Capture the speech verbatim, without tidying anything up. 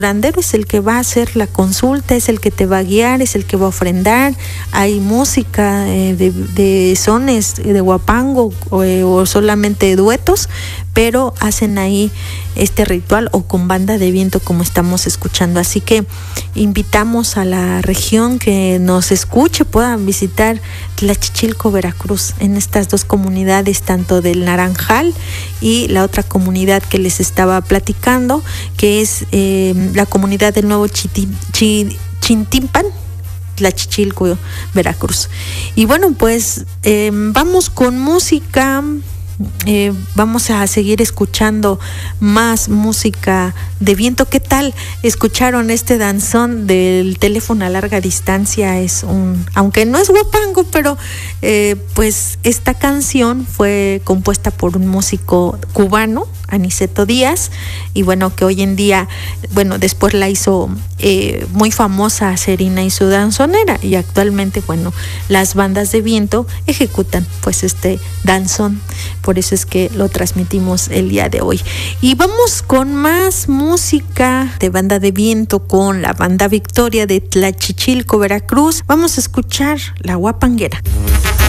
curandero es el que va a hacer la consulta, es el que te va a guiar, es el que va a ofrendar. Hay música eh, de, de sones, de huapango o, eh, o solamente duetos, pero hacen ahí este ritual o con banda de viento como estamos escuchando. Así que invitamos a la región que nos escuche, puedan visitar Tlachichilco, Veracruz, en estas dos comunidades, tanto del Naranjal y la otra comunidad que les estaba platicando, que es eh, la comunidad del Nuevo Chiti, Chi, Chintimpan, Tlachichilco, Veracruz. Y bueno, pues eh, vamos con música. Eh, vamos a seguir escuchando más música de viento. ¿Qué tal? ¿Escucharon este danzón del teléfono a larga distancia? Es un, aunque no es huapango, pero eh, pues esta canción fue compuesta por un músico cubano, Aniceto Díaz, y bueno, que hoy en día, bueno, después la hizo eh, muy famosa Serina y su danzonera, y actualmente, bueno, las bandas de viento ejecutan pues este danzón. Por eso es que lo transmitimos el día de hoy. Y vamos con más música de banda de viento con la banda Victoria de Tlachichilco, Veracruz. Vamos a escuchar La Huapanguera.